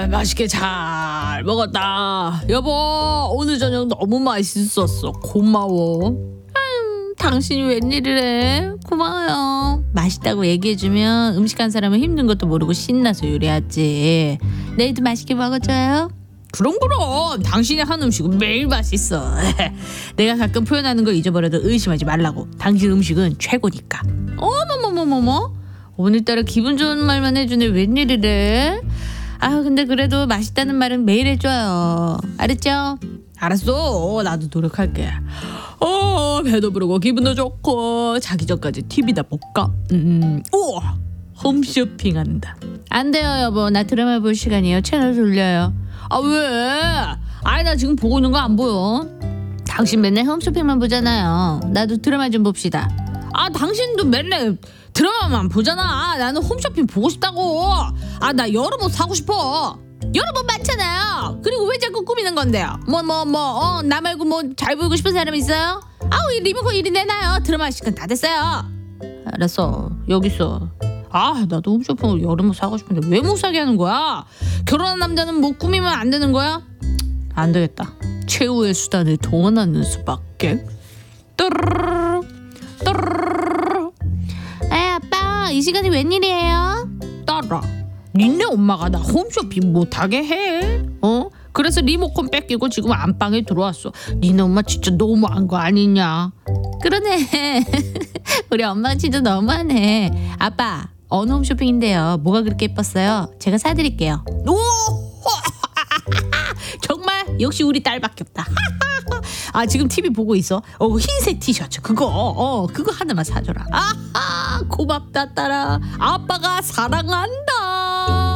맛있게 잘 먹었다. 여보, 오늘 저녁 너무 맛있었어. 고마워. 당신이 웬일이래. 고마워요. 맛있다고 얘기해주면 음식한 사람은 힘든 것도 모르고 신나서 요리하지. 내일도 맛있게 먹어줘요. 그럼 당신이 한 음식은 매일 맛있어. 내가 가끔 표현하는 거 잊어버려도 의심하지 말라고. 당신 음식은 최고니까. 어머머머머머, 오늘따라 기분 좋은 말만 해주네. 웬일이래. 근데 그래도 맛있다는 말은 매일 해줘요. 알았죠? 알았어. 나도 노력할게. 배도 부르고 기분도 좋고 자기 전까지 TV다 볼까? 우와, 홈쇼핑한다. 안 돼요 여보, 나 드라마 볼 시간이에요. 채널 돌려요. 왜? 나 지금 보고 있는 거 안 보여. 당신 맨날 홈쇼핑만 보잖아요. 나도 드라마 좀 봅시다. 당신도 맨날 드라마만 보잖아. 나는 홈쇼핑 보고 싶다고. 나 여러 옷 사고 싶어. 여러 옷 많잖아요. 그리고 왜 자꾸 꾸미는 건데요? 나 말고 잘 보이고 싶은 사람 있어요? 이 리모컨 이리 내놔요. 드라마 시간 다 됐어요. 알았어, 여기 있어. 나도 홈쇼핑으로 여러 옷 사고 싶은데 왜 못 사게 하는 거야? 결혼한 남자는 꾸미면 안 되는 거야? 안 되겠다. 최후의 수단을 동원하는 수밖에. 아빠, 이 시간이 웬일이에요? 딸아, 니네 엄마가 나 홈쇼핑 못하게 해. 그래서 리모컨 뺏기고 지금 안방에 들어왔어. 니네 엄마 진짜 너무한 거 아니냐? 그러네. 우리 엄마가 진짜 너무하네. 아빠, 어느 홈쇼핑인데요? 뭐가 그렇게 예뻤어요? 제가 사드릴게요. 오! 정말 역시 우리 딸밖에 없다. 지금 TV 보고 있어. 흰색 티셔츠 그거 하나만 사줘라. 고맙다 딸아. 아빠가 사랑한다.